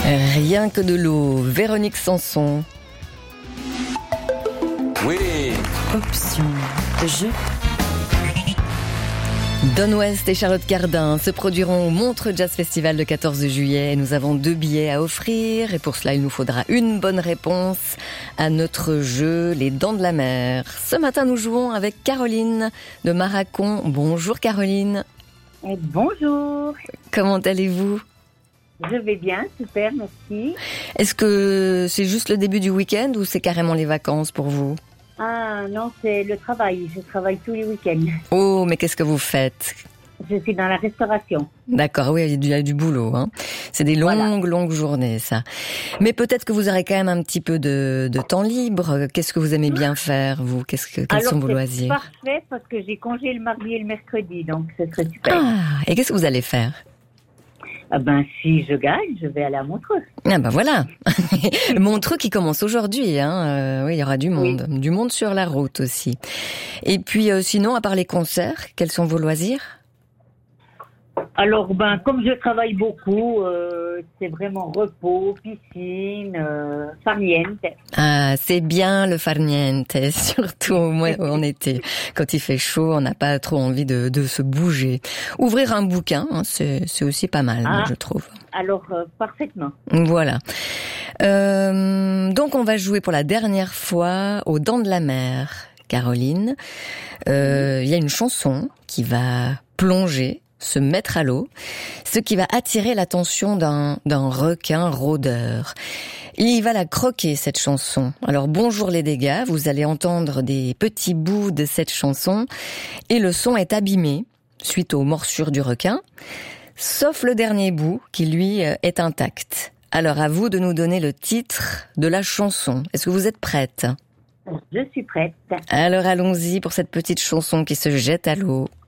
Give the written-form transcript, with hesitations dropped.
Rien que de l'eau, Véronique Sanson. Oui. Option jeu. Don West et Charlotte Cardin se produiront au Montreux Jazz Festival le 14 juillet. Nous avons 2 billets à offrir et pour cela, il nous faudra une bonne réponse à notre jeu Les Dents de la Mer. Ce matin, nous jouons avec Caroline de Maracon. Bonjour Caroline. Bonjour. Comment allez-vous ? Je vais bien, super, merci. Est-ce que c'est juste le début du week-end ou c'est carrément les vacances pour vous ? Ah non, c'est le travail. Je travaille tous les week-ends. Oh, mais qu'est-ce que vous faites ? Je suis dans la restauration. D'accord, oui, il y a du boulot. Hein. C'est des longues journées, ça. Mais peut-être que vous aurez quand même un petit peu de temps libre. Qu'est-ce que vous aimez bien faire, vous ? Quels sont vos loisirs ? Parfait, parce que j'ai congé le mardi et le mercredi, donc ce serait super. Ah, et qu'est-ce que vous allez faire ? Ah ben, si je gagne, je vais aller à Montreux. Ah ben voilà. Montreux qui commence aujourd'hui. Hein. Oui, il y aura du monde. Oui. Du monde sur la route aussi. Et puis sinon, à part les concerts, quels sont vos loisirs ? Alors, ben, comme je travaille beaucoup, c'est vraiment repos, piscine, farniente. Ah, c'est bien le farniente, surtout au moins en été. Quand il fait chaud, on n'a pas trop envie de se bouger. Ouvrir un bouquin, hein, c'est aussi pas mal, moi, je trouve. Alors, parfaitement. Voilà. Donc, on va jouer pour la dernière fois aux Dents de la Mer, Caroline. Il y a une chanson qui va plonger, se mettre à l'eau, ce qui va attirer l'attention d'un requin rôdeur. Il va la croquer, cette chanson. Alors bonjour les dégâts, vous allez entendre des petits bouts de cette chanson et le son est abîmé suite aux morsures du requin, sauf le dernier bout qui lui est intact. Alors à vous de nous donner le titre de la chanson. Est-ce que vous êtes prête ? Je suis prête. Alors allons-y pour cette petite chanson qui se jette à l'eau.